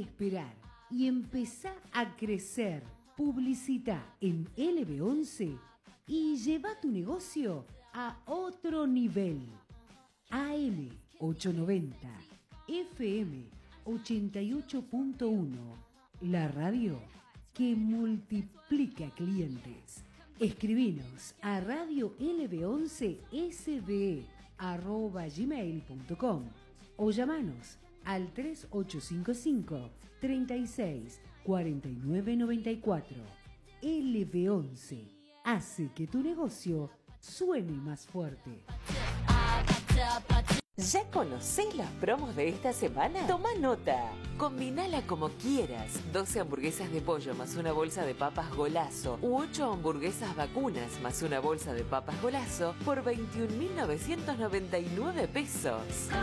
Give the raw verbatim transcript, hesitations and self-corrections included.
esperar y empezá a crecer. Publicita en L B once y lleva tu negocio a otro nivel. A M ochocientos noventa, F M ochenta y ocho punto uno, la radio que multiplica clientes. Escribinos a radio L B once S B arroba gmail punto com o llamanos al tres ocho cinco cinco, treinta y seis, cuarenta y nueve noventa y cuatro. L B once hace que tu negocio suene más fuerte. ¿Ya conocés los promos de esta semana? Toma nota. Combinala como quieras. doce hamburguesas de pollo más una bolsa de papas Golazo u ocho hamburguesas vacunas más una bolsa de papas Golazo por veintiún mil novecientos noventa y nueve pesos.